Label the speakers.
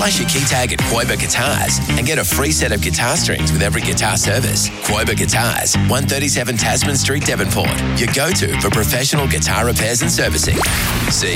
Speaker 1: Flash your key tag at Quoba Guitars and get a free set of guitar strings with every guitar service. Quoba Guitars, 137 Tasman Street, Devonport. Your go-to for professional guitar repairs and servicing. See